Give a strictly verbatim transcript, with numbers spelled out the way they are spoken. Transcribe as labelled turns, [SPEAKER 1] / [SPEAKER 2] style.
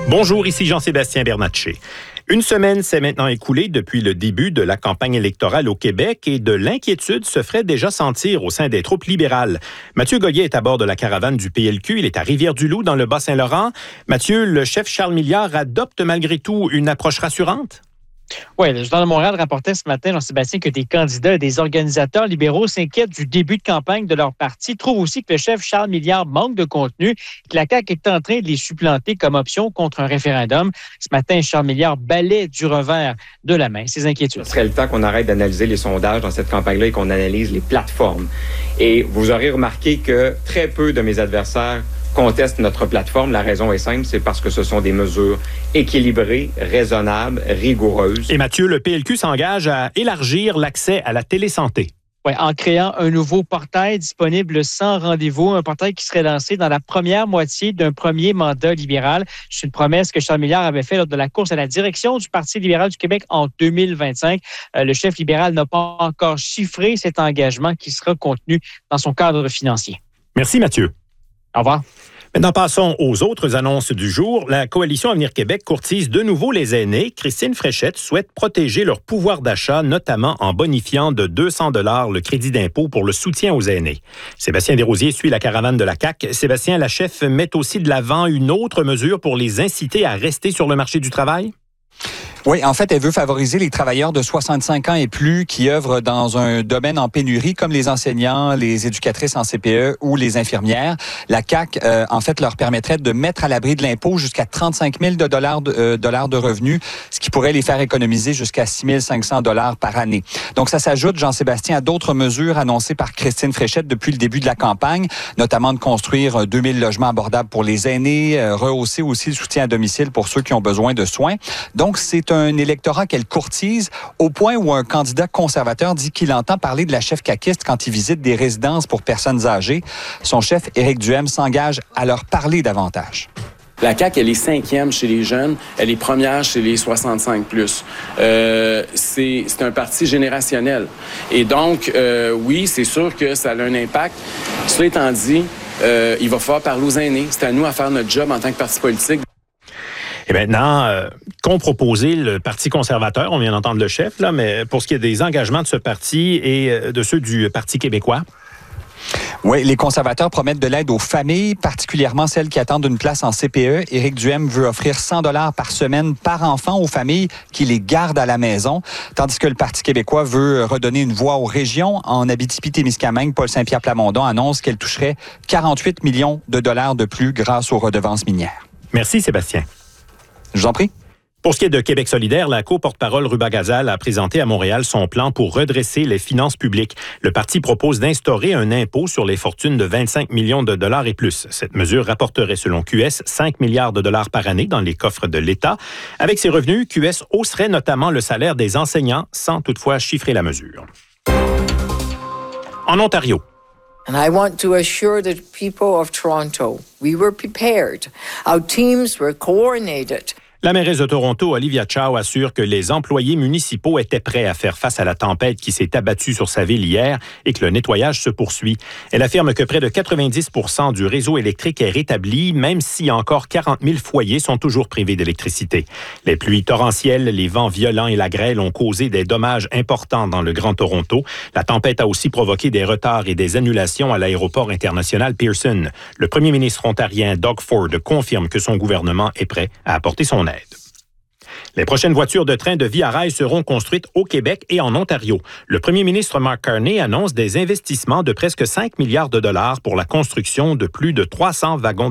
[SPEAKER 1] Bonjour, ici Jean-Sébastien Bernatchez. Une semaine s'est maintenant écoulée depuis le début de la campagne électorale au Québec et de l'inquiétude se ferait déjà sentir au sein des troupes libérales. Mathieu Goyer est à bord de la caravane du P L Q. Il est à Rivière-du-Loup, dans le Bas-Saint-Laurent. Mathieu, le chef Charles Milliard adopte malgré tout une approche rassurante?
[SPEAKER 2] Oui, le Journal de Montréal rapportait ce matin, Jean-Sébastien, que des candidats et des organisateurs libéraux s'inquiètent du début de campagne de leur parti, trouvent aussi que le chef Charles Milliard manque de contenu, que la C A Q est en train de les supplanter comme option contre un référendum. Ce matin, Charles Milliard balaie du revers de la main ses inquiétudes.
[SPEAKER 3] Ce serait le temps qu'on arrête d'analyser les sondages dans cette campagne-là et qu'on analyse les plateformes. Et vous aurez remarqué que très peu de mes adversaires contestent notre plateforme. La raison est simple, c'est parce que ce sont des mesures équilibrées, raisonnables, rigoureuses.
[SPEAKER 1] Et Mathieu, le P L Q s'engage à élargir l'accès à la télésanté.
[SPEAKER 2] Oui, en créant un nouveau portail disponible sans rendez-vous, un portail qui serait lancé dans la première moitié d'un premier mandat libéral. C'est une promesse que Charles Milliard avait faite lors de la course à la direction du Parti libéral du Québec en deux mille vingt-cinq. Euh, le chef libéral n'a pas encore chiffré cet engagement qui sera contenu dans son cadre financier.
[SPEAKER 1] Merci Mathieu.
[SPEAKER 2] Au revoir.
[SPEAKER 1] Maintenant, passons aux autres annonces du jour. La Coalition Avenir Québec courtise de nouveau les aînés. Christine Fréchette souhaite protéger leur pouvoir d'achat, notamment en bonifiant de deux cents dollars le crédit d'impôt pour le soutien aux aînés. Sébastien Desrosiers suit la caravane de la C A Q. Sébastien, la chef met aussi de l'avant une autre mesure pour les inciter à rester sur le marché du travail?
[SPEAKER 4] Oui, en fait, elle veut favoriser les travailleurs de soixante-cinq ans et plus qui œuvrent dans un domaine en pénurie, comme les enseignants, les éducatrices en C P E ou les infirmières. La C A Q, euh, en fait, leur permettrait de mettre à l'abri de l'impôt jusqu'à trente-cinq mille de dollars de, euh, dollars de revenus, ce qui pourrait les faire économiser jusqu'à six mille cinq cents dollars par année. Donc, ça s'ajoute, Jean-Sébastien, à d'autres mesures annoncées par Christine Fréchette depuis le début de la campagne, notamment de construire deux mille logements abordables pour les aînés, euh, rehausser aussi le soutien à domicile pour ceux qui ont besoin de soins. Donc, c'est un électorat qu'elle courtise au point où un candidat conservateur dit qu'il entend parler de la chef caquiste quand il visite des résidences pour personnes âgées. Son chef, Éric Duhem, s'engage à leur parler davantage.
[SPEAKER 5] La C A Q, elle est cinquième chez les jeunes, elle est première chez les soixante-cinq plus. Euh, c'est, c'est un parti générationnel. Et donc, euh, oui, c'est sûr que ça a un impact. Cela étant dit, euh, il va falloir parler aux aînés. C'est à nous à faire notre job en tant que parti politique.
[SPEAKER 1] Et maintenant, euh, qu'ont proposé le Parti conservateur? On vient d'entendre le chef, là, mais pour ce qui est des engagements de ce parti et de ceux du Parti québécois?
[SPEAKER 4] Oui, les conservateurs promettent de l'aide aux familles, particulièrement celles qui attendent une place en C P E. Éric Duhem veut offrir cent dollars par semaine par enfant aux familles qui les gardent à la maison, tandis que le Parti québécois veut redonner une voix aux régions. En Abitibi-Témiscamingue, Paul Saint-Pierre Plamondon annonce qu'elle toucherait quarante-huit millions de dollars de plus grâce aux redevances minières.
[SPEAKER 1] Merci Sébastien.
[SPEAKER 4] Je vous en prie.
[SPEAKER 1] Pour ce qui est de Québec solidaire, la co-porte-parole Ruba Gazal a présenté à Montréal son plan pour redresser les finances publiques. Le parti propose d'instaurer un impôt sur les fortunes de vingt-cinq millions de dollars et plus. Cette mesure rapporterait, selon Q S, cinq milliards de dollars par année dans les coffres de l'État. Avec ces revenus, Q S hausserait notamment le salaire des enseignants, sans toutefois chiffrer la mesure. En Ontario.
[SPEAKER 6] And I want to assure the people of Toronto, we were prepared. Our teams were coordinated.
[SPEAKER 1] La mairesse de Toronto, Olivia Chow, assure que les employés municipaux étaient prêts à faire face à la tempête qui s'est abattue sur sa ville hier et que le nettoyage se poursuit. Elle affirme que près de quatre-vingt-dix pour cent du réseau électrique est rétabli, même si encore quarante mille foyers sont toujours privés d'électricité. Les pluies torrentielles, les vents violents et la grêle ont causé des dommages importants dans le Grand Toronto. La tempête a aussi provoqué des retards et des annulations à l'aéroport international Pearson. Le premier ministre ontarien Doug Ford confirme que son gouvernement est prêt à apporter son aide. Les prochaines voitures de train de Via Rail seront construites au Québec et en Ontario. Le premier ministre Mark Carney annonce des investissements de presque cinq milliards de dollars pour la construction de plus de trois cents wagons